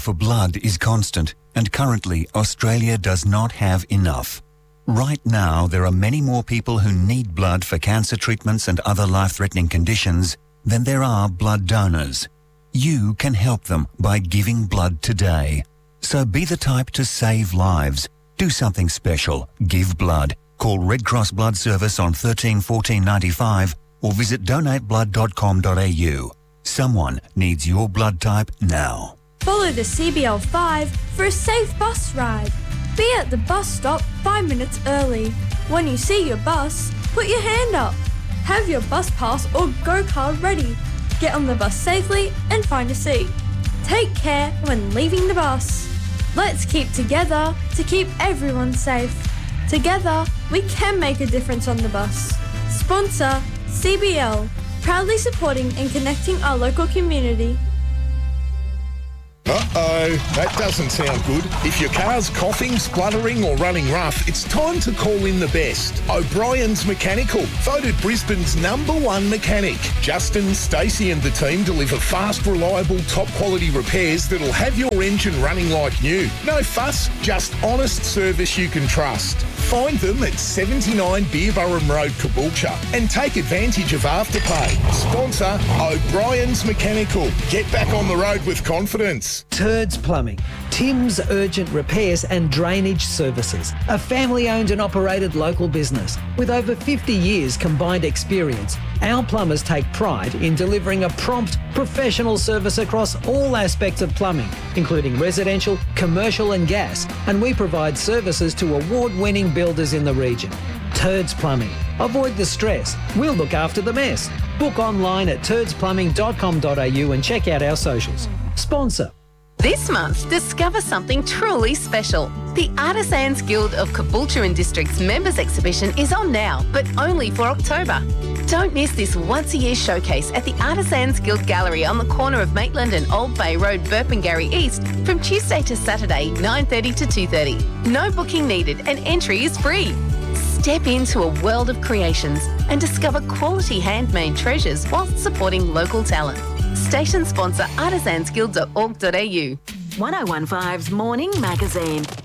for blood is constant, and currently Australia does not have enough. Right now, there are many more people who need blood for cancer treatments and other life-threatening conditions than there are blood donors. You can help them by giving blood today. So be the type to save lives. Do something special. Give blood. Call Red Cross Blood Service on 13 14 95 or visit donateblood.com.au. Someone needs your blood type now. Follow the CBL5 for a safe bus ride. Be at the bus stop 5 minutes early. When you see your bus, put your hand up. Have your bus pass or go card ready. Get on the bus safely and find a seat. Take care when leaving the bus. Let's keep together to keep everyone safe. Together, we can make a difference on the bus. Sponsor CBL, proudly supporting and connecting our local community. Uh-oh, that doesn't sound good. If your car's coughing, spluttering or running rough, it's time to call in the best. O'Brien's Mechanical, voted Brisbane's #1 mechanic. Justin, Stacey and the team deliver fast, reliable, top-quality repairs that'll have your engine running like new. No fuss, just honest service you can trust. Find them at 79 Beerburrum Road, Caboolture, and take advantage of Afterpay. Sponsor O'Brien's Mechanical. Get back on the road with confidence. Turds Plumbing, Tim's Urgent Repairs and Drainage Services, a family-owned and operated local business. With over 50 years combined experience, our plumbers take pride in delivering a prompt, professional service across all aspects of plumbing, including residential, commercial and gas, and we provide services to award-winning builders in the region. Turds Plumbing. Avoid the stress. We'll look after the mess. Book online at turdsplumbing.com.au and check out our socials. Sponsor. This month, discover something truly special. The Artisans Guild of Caboolture and District's members exhibition is on now, but only for October. Don't miss this once-a-year showcase at the Artisans Guild Gallery on the corner of Maitland and Old Bay Road, Burpengary East, from Tuesday to Saturday, 9:30 to 2:30. No booking needed and entry is free. Step into a world of creations and discover quality handmade treasures whilst supporting local talent. Station sponsor artisansguild.org.au. 1015's Morning Magazine.